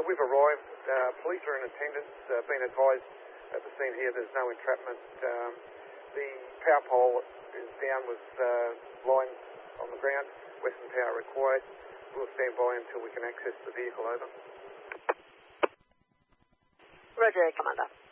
We've arrived. Police are in attendance. Been advised at the scene here there's no entrapment. The power pole is down with lines on the ground. Western power required. We'll stand by until we can access the vehicle. Over. Roger, Commander.